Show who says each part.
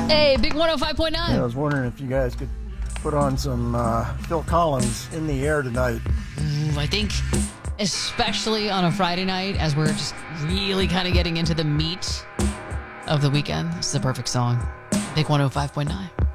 Speaker 1: Hey, Big 105.9.
Speaker 2: Yeah, I was wondering if you guys could put on some Phil Collins In the Air tonight.
Speaker 1: I think especially on a Friday night as we're just really kind of getting into the meat of the weekend, it's the perfect song. Big 105.9.